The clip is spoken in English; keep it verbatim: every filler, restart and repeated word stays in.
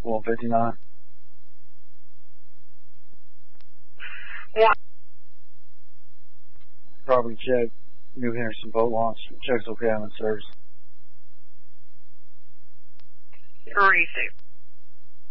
one fifty-nine. One. Property check. New Henderson boat launch. Checks okay, I'm in service. Receive.